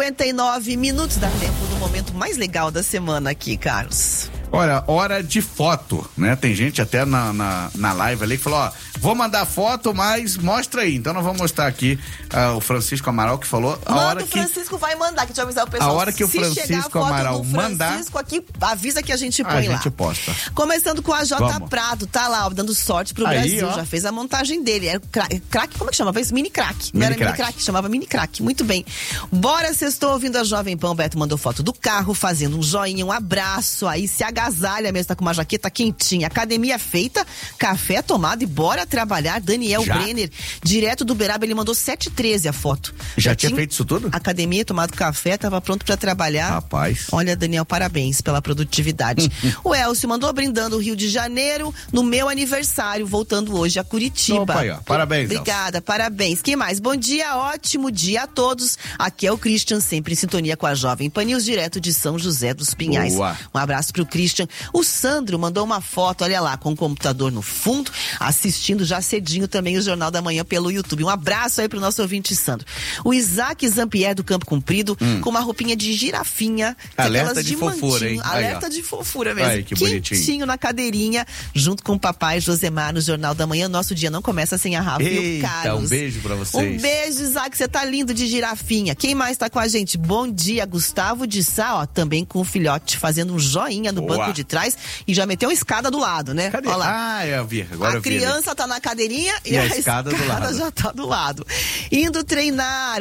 59 minutos, dá tempo do momento mais legal da semana aqui, Carlos. Olha, hora de foto, né? Tem gente até na live ali que falou, ó, vou mandar foto, mas mostra aí. Então nós vamos mostrar aqui o Francisco Amaral que falou. O Francisco vai mandar, que deixa eu avisar o pessoal. A hora que o Francisco Amaral mandar. Francisco aqui, avisa que a gente põe lá. A gente posta. Começando com a J Prado, tá lá, ó, dando sorte pro Brasil. Ó. Já fez a montagem dele. Era crack, como é que chama? Mini crack. Não era mini crack, chamava mini crack. Muito bem. Bora, sextou ouvindo a Jovem Pan. O Beto mandou foto do carro, fazendo um joinha, um abraço. Aí se agasalha mesmo, tá com uma jaqueta quentinha. Academia feita, café tomado e bora trabalhar. Daniel Brenner, direto do Uberaba, ele mandou 7h13 a foto. Já tinha feito isso tudo? Academia, tomado café, tava pronto pra trabalhar. Rapaz. Olha, Daniel, parabéns pela produtividade. O Elcio mandou brindando o Rio de Janeiro no meu aniversário, voltando hoje a Curitiba. Opa, aí, ó. Parabéns, Obrigada, Elcio. Parabéns. Quem mais? Bom dia, ótimo dia a todos. Aqui é o Christian, sempre em sintonia com a Jovem Pan News, direto de São José dos Pinhais. Boa. Um abraço pro Christian. O Sandro mandou uma foto, olha lá, com o computador no fundo, assistindo já cedinho também o Jornal da Manhã pelo YouTube. Um abraço aí pro nosso ouvinte Sandro. O Isaac Zampier do Campo Comprido, com uma roupinha de girafinha. Alerta de fofura, hein? Alerta de fofura mesmo. Ai, que bonitinho. Quentinho na cadeirinha, junto com o papai Josemar no Jornal da Manhã. Nosso dia não começa sem a Rafa e o Carlos. Um beijo pra vocês. Um beijo, Isaac, você tá lindo de girafinha. Quem mais tá com a gente? Bom dia, Gustavo de Sá, ó, também com o filhote, fazendo um joinha no banco de trás e já meteu uma escada do lado, né? Cadê? Olha lá. Ah, eu vi. Agora a criança tá na cadeirinha e a escada do lado. já tá do lado. Indo treinar,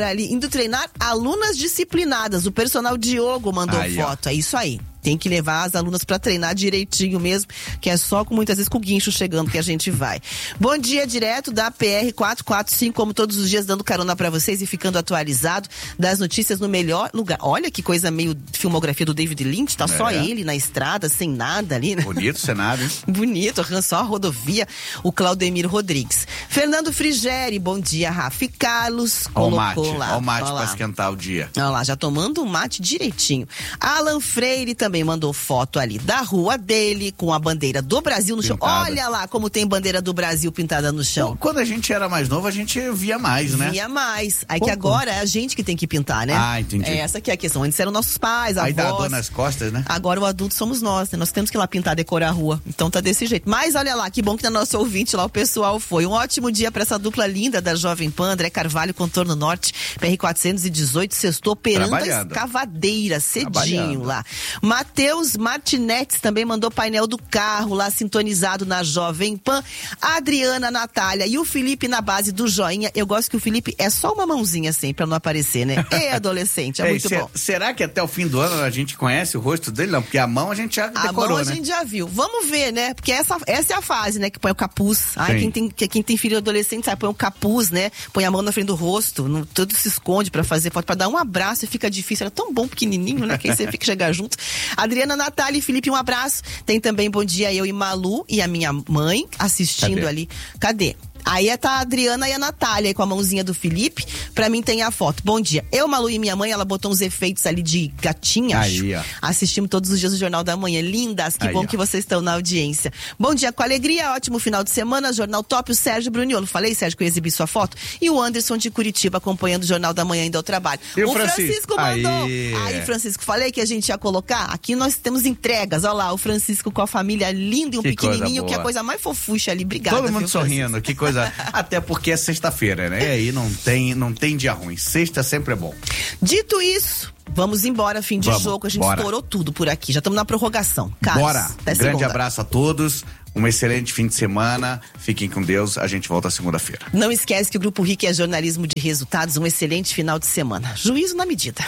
alunas disciplinadas. O personal Diogo mandou foto. É isso aí. Tem que levar as alunas pra treinar direitinho mesmo, que é só muitas vezes com o guincho chegando que a gente vai. Bom dia, direto da PR 445, como todos os dias, dando carona pra vocês e ficando atualizado das notícias no melhor lugar. Olha que coisa meio filmografia do David Lynch, tá só ele na estrada, sem nada ali, né? Bonito o cenário, hein? Bonito, só a rodovia. O Claudemir Rodrigues. Fernando Frigeri, bom dia, Rafa e Carlos. Colocou lá. Ó o mate pra esquentar o dia. Olha lá, já tomando um mate direitinho. Alan Freire também mandou foto ali da rua dele, com a bandeira do Brasil no chão. Olha lá como tem bandeira do Brasil pintada no chão. Quando a gente era mais novo, a gente via mais, né? Via mais. Aí que agora é a gente que tem que pintar, né? Ah, entendi. Essa que é a questão. Antes eram nossos pais, avós. Aí dá dor nas costas, né? Agora o adulto somos nós, né? Nós temos que ir lá pintar, decorar a rua. Então tá desse jeito. Mas olha lá, que bom que na nossa ouvinte lá o pessoal foi. Um ótimo dia pra essa dupla linda da Jovem Pan, André Carvalho, Contorno Norte, PR 418, sextou operando a escavadeira, cedinho lá. Matheus Martinetes também mandou painel do carro lá, sintonizado na Jovem Pan. A Adriana Natália e o Felipe na base do joinha. Eu gosto que o Felipe é só uma mãozinha assim, pra não aparecer, né? É adolescente, muito bom. Será que até o fim do ano a gente conhece o rosto dele? Não, porque a mão a gente já decorou, né? A mão a gente já viu. Vamos ver, né? Porque essa é a fase, né? Que põe o capuz. Ai, quem tem filho adolescente sabe, põe o capuz, né? Põe a mão na frente do rosto, tudo se esconde pra fazer foto, pra dar um abraço e fica difícil. Era tão bom pequenininho, né? Quem sempre fica chegar junto. Adriana Natália e Felipe, um abraço. Tem também Bom Dia eu e Malu e a minha mãe assistindo ali. Cadê? Aí tá a Adriana e a Natália aí com a mãozinha do Felipe. Pra mim tem a foto. Bom dia. Eu, Malu e minha mãe, ela botou uns efeitos ali de gatinha. Aí, ó. Assistimos todos os dias o Jornal da Manhã. Lindas, que bom que vocês estão na audiência. Bom dia com alegria, ótimo final de semana. Jornal Top, o Sérgio Bruniolo. Falei, Sérgio, que eu exibi sua foto. E o Anderson de Curitiba acompanhando o Jornal da Manhã indo ao trabalho. E o Francisco mandou. Aí, Francisco, falei que a gente ia colocar. Aqui nós temos entregas. Olha lá, o Francisco com a família linda e um pequenininho, que é a coisa mais fofucha ali. Obrigada. Todo mundo sorrindo, que coisa. Até porque é sexta-feira, né? E aí não tem dia ruim. Sexta sempre é bom. Dito isso, vamos embora, fim de jogo. A gente estourou tudo por aqui. Já estamos na prorrogação. Carlos, bora. Grande abraço a todos. Um excelente fim de semana. Fiquem com Deus. A gente volta segunda-feira. Não esquece que o Grupo RIC é jornalismo de resultados. Um excelente final de semana. Juízo na medida.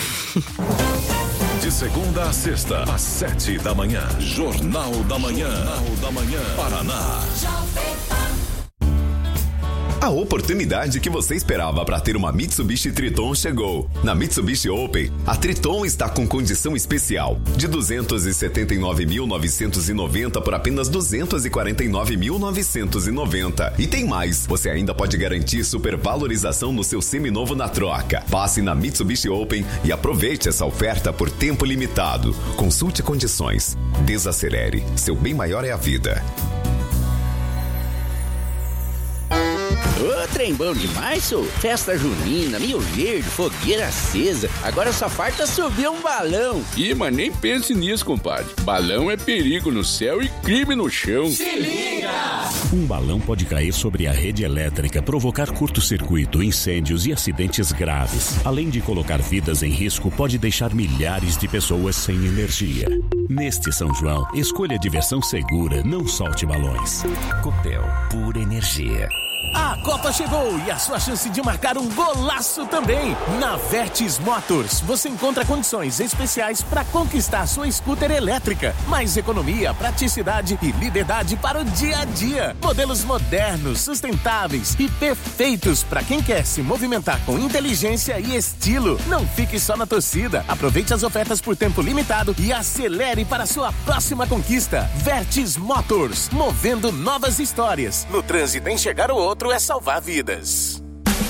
De segunda a sexta, às 7 da manhã. Jornal da Manhã. Paraná. A oportunidade que você esperava para ter uma Mitsubishi Triton chegou. Na Mitsubishi Open, a Triton está com condição especial de 279.990 por apenas 249.990. E tem mais, você ainda pode garantir supervalorização no seu seminovo na troca. Passe na Mitsubishi Open e aproveite essa oferta por tempo limitado. Consulte condições. Desacelere. Seu bem maior é a vida. Ô, trem bom demais, sou. Festa junina, Rio Verde, fogueira acesa. Agora só falta subir um balão. Ih, mas nem pense nisso, compadre. Balão é perigo no céu e crime no chão. Se liga! Um balão pode cair sobre a rede elétrica, provocar curto-circuito, incêndios e acidentes graves. Além de colocar vidas em risco, pode deixar milhares de pessoas sem energia. Neste São João, escolha diversão segura, não solte balões. Copel, pura energia. A Copa chegou e a sua chance de marcar um golaço também. Na Vertis Motors, você encontra condições especiais para conquistar sua scooter elétrica. Mais economia, praticidade e liberdade para o dia a dia. Modelos modernos, sustentáveis e perfeitos para quem quer se movimentar com inteligência e estilo. Não fique só na torcida. Aproveite as ofertas por tempo limitado e acelere para sua próxima conquista. Vertis Motors, movendo novas histórias. No trânsito, enxergar o outro é salvar vidas.